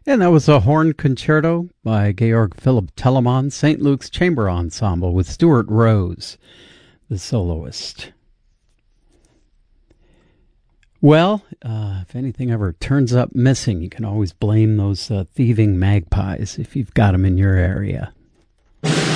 And that was a horn concerto by Georg Philipp Telemann, St. Luke's Chamber Ensemble, with Stuart Rose, the soloist. Well, if anything ever turns up missing, you can always blame those thieving magpies if you've got them in your area.